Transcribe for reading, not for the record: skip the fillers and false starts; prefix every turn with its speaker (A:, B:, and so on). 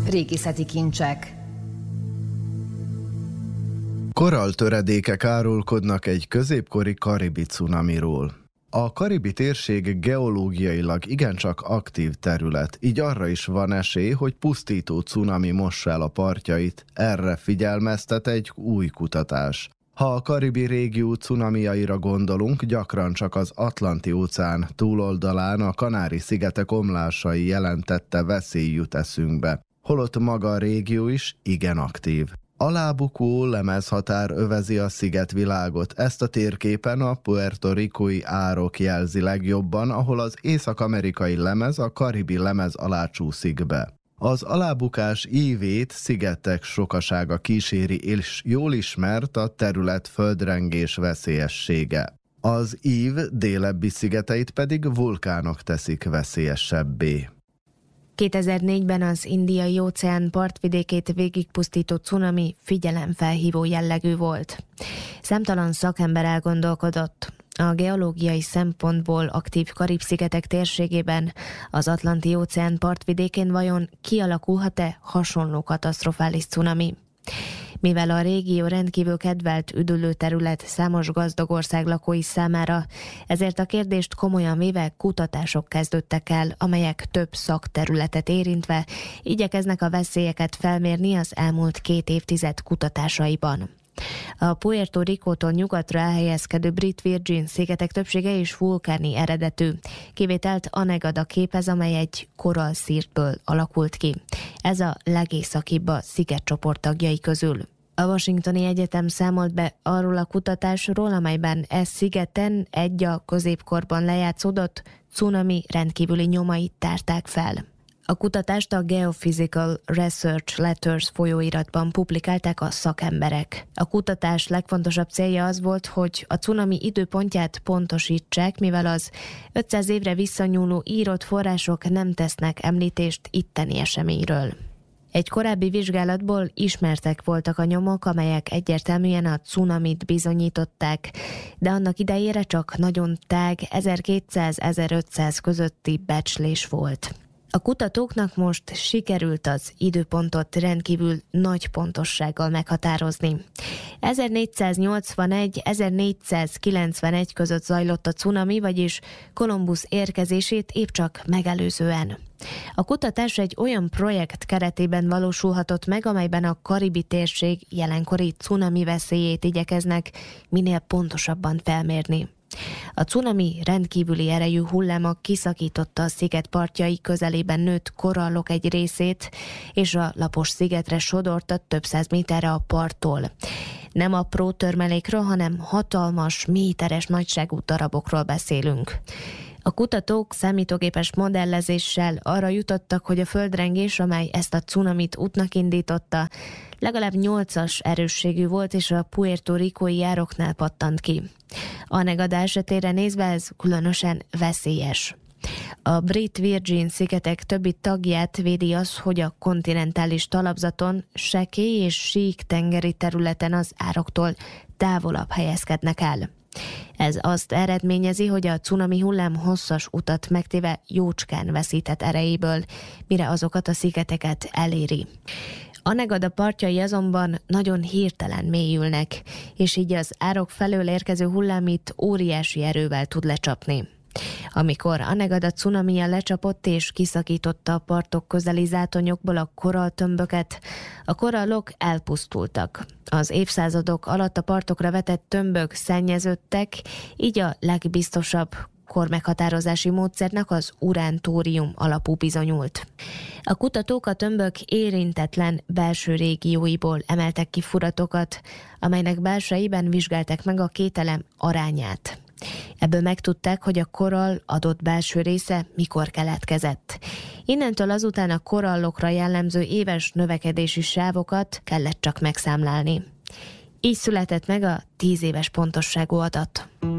A: Régészeti kincsek.
B: Koralltöredékek árulkodnak egy középkori karibi cunamiról. A karibi térség geológiailag igencsak aktív terület, így arra is van esély, hogy pusztító cunami mossa el a partjait, erre figyelmeztet egy új kutatás. Ha a karibi régió cunamiaira gondolunk, gyakran csak az Atlanti-óceán túloldalán a Kanári-szigetek omlásai jelentette veszély jut eszünkbe, holott maga a régió is igen aktív. Alábukó lemezhatár övezi a szigetvilágot, ezt a térképen a Puerto Ricói árok jelzi legjobban, ahol az észak-amerikai lemez a karibi lemez alá csúszik be. Az alábukás ívét szigetek sokasága kíséri, és jól ismert a terület földrengés veszélyessége. Az ív délebbi szigeteit pedig vulkánok teszik veszélyesebbé.
C: 2004-ben az Indiai-óceán partvidékét végigpusztító cunami figyelemfelhívó jellegű volt. Számtalan szakember elgondolkodott. A geológiai szempontból aktív Karib-szigetek térségében, az Atlanti-óceán partvidékén vajon kialakulhat-e hasonló katasztrofális cunami? Mivel a régió rendkívül kedvelt üdülőterület számos gazdag ország lakói számára, ezért a kérdést komolyan véve kutatások kezdődtek el, amelyek több szakterületet érintve igyekeznek a veszélyeket felmérni az elmúlt 2 évtized kutatásaiban. A Puerto Ricótól nyugatra elhelyezkedő Brit Virgin szigetek többsége is vulkáni eredetű. Kivételt Anegada képez, amely egy korallszirtből alakult ki. Ez a legészakibb a szigetcsoport tagjai közül. A Washingtoni Egyetem számolt be arról a kutatásról, amelyben szigeten egy a középkorban lejátszódott cunami rendkívüli nyomait tárták fel. A kutatást a Geophysical Research Letters folyóiratban publikálták a szakemberek. A kutatás legfontosabb célja az volt, hogy a cunami időpontját pontosítsák, mivel az 500 évre visszanyúló írott források nem tesznek említést itteni eseményről. Egy korábbi vizsgálatból ismertek voltak a nyomok, amelyek egyértelműen a cunamit bizonyították, de annak idejére csak nagyon tág 1200-1500 közötti becslés volt. A kutatóknak most sikerült az időpontot rendkívül nagy pontossággal meghatározni. 1481-1491 között zajlott a cunami, vagyis Kolumbusz érkezését épp csak megelőzően. A kutatás egy olyan projekt keretében valósulhatott meg, amelyben a karibi térség jelenkori cunami veszélyét igyekeznek minél pontosabban felmérni. A cunami rendkívüli erejű hulláma kiszakította a sziget partjai közelében nőtt korallok egy részét, és a lapos szigetre sodorta több száz méterre a parttól. Nem apró törmelékről, hanem hatalmas, méteres nagyságú darabokról beszélünk. A kutatók számítógépes modellezéssel arra jutottak, hogy a földrengés, amely ezt a cunamit útnak indította, legalább 8-as erősségű volt, és a Puerto Ricói ároknál pattant ki. Anegada esetére nézve ez különösen veszélyes. A Brit Virgin szigetek többi tagját védi az, hogy a kontinentális talapzaton, sekély és sík tengeri területen az ároktól távolabb helyezkednek el. Ez azt eredményezi, hogy a cunami hullám hosszas utat megtéve jócskán veszített erejéből, mire azokat a szigeteket eléri. Anegada partjai azonban nagyon hirtelen mélyülnek, és így az árok felől érkező hullám itt óriási erővel tud lecsapni. Amikor Anegada cunamija lecsapott és kiszakította a partok közeli zátonyokból a koralltömböket, a korallok elpusztultak. Az évszázadok alatt a partokra vetett tömbök szennyeződtek, így a legbiztosabb kormeghatározási módszernek az urántórium alapú bizonyult. A kutatók a tömbök érintetlen belső régióiból emeltek ki furatokat, amelynek belsejében vizsgálták meg a két elem arányát. Ebből megtudták, hogy a korall adott belső része mikor keletkezett. Innentől azután a korallokra jellemző éves növekedési sávokat kellett csak megszámlálni. Így született meg a 10 éves pontosságú adat.